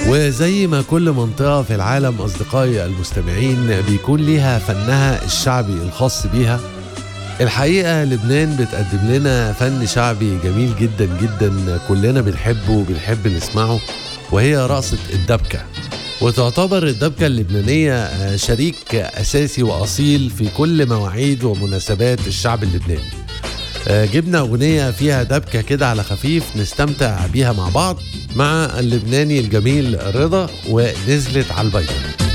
وزي ما كل منطقة في العالم أصدقائي المستمعين بيكون ليها فنها الشعبي الخاص بيها، الحقيقة لبنان بتقدم لنا فن شعبي جميل جدا جدا كلنا بنحبه وبنحب نسمعه، وهي رقصة الدبكة. وتعتبر الدبكة اللبنانية شريك أساسي وأصيل في كل مواعيد ومناسبات الشعب اللبناني. جبنا أغنية فيها دبكة كده على خفيف نستمتع بيها مع بعض مع اللبناني الجميل رضا، ونزلت على البيضة.